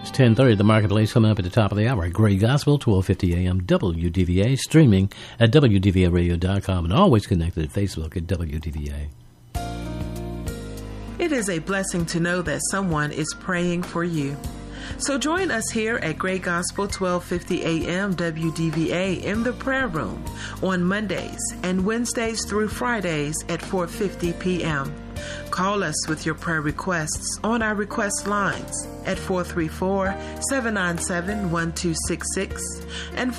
It's 10:30, the Marketplace, coming up at the top of the hour. Great Gospel, 12:50 a.m., WDVA, streaming at WDVAradio.com, and always connected at Facebook at WDVA. It is a blessing to know that someone is praying for you. So join us here at Great Gospel 1250 AM WDVA in the prayer room on Mondays and Wednesdays through Fridays at 4:50 p.m. Call us with your prayer requests on our request lines at 434-797-1266 and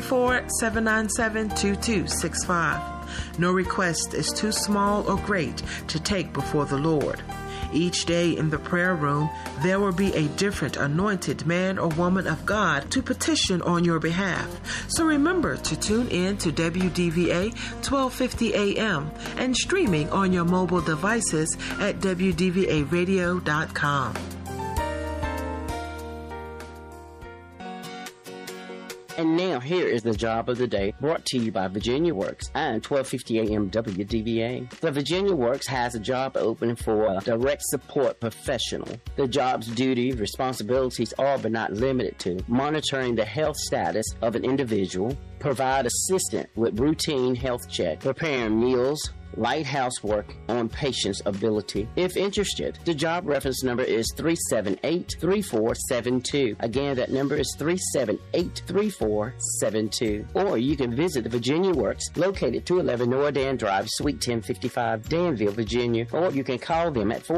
434-797-2265. No request is too small or great to take before the Lord. Each day in the prayer room, there will be a different anointed man or woman of God to petition on your behalf. So remember to tune in to WDVA 1250 AM and streaming on your mobile devices at WDVAradio.com. And now here is the job of the day, brought to you by Virginia Works and 1250 AM WDVA. The Virginia Works has a job open for a direct support professional. The job's duty, responsibilities are but not limited to monitoring the health status of an individual, provide assistance with routine health check, preparing meals, light housework on patient's ability. If interested, the job reference number is 378-3472. Again, that number is 378-3472. Or you can visit the Virginia Works, located 211 Noah Dan Drive, Suite 1055, Danville, Virginia. Or you can call them at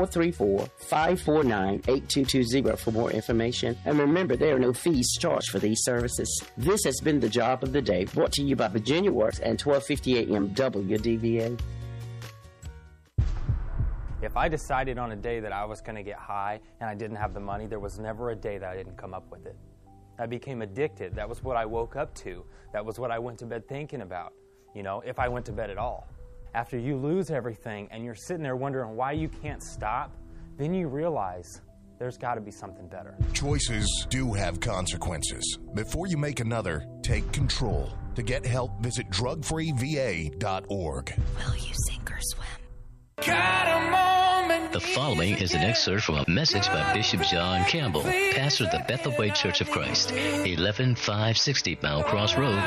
434-549-8220 for more information. And remember, there are no fees charged for these services. This has been the job of the day, brought to you by Virginia Works and 1250 AM WDVA. If I decided on a day that I was going to get high and I didn't have the money, there was never a day that I didn't come up with it. I became addicted. That was what I woke up to. That was what I went to bed thinking about, if I went to bed at all. After you lose everything and you're sitting there wondering why you can't stop, then you realize there's got to be something better. Choices do have consequences. Before you make another, take control. To get help, visit drugfreeva.org. Will you sink or swim? The following is an excerpt from a message by Bishop John Campbell, pastor of the Bethel Way Church of Christ, 11560 Mount Cross Road,